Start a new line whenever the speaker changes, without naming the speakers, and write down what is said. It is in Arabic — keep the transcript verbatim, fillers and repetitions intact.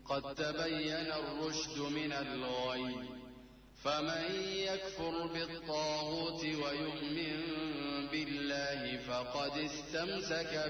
قد تبين الرشد من الغي فمن يكفر بالطاغوت ويؤمن بالله فقد استمسك